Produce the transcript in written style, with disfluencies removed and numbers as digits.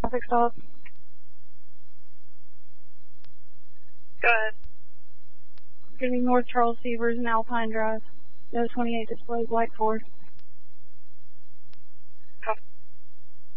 traffic stop. Go ahead. Getting North Charles Severs and Alpine Drive. No 28 displays, light 4.